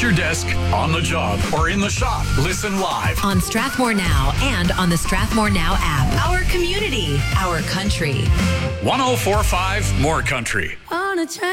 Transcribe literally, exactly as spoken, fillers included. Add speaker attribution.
Speaker 1: your desk, on the job, or in the shop. Listen live
Speaker 2: on Strathmore Now and on the Strathmore Now app. Our community, our country.
Speaker 1: one oh four point five More Country.
Speaker 3: On a train.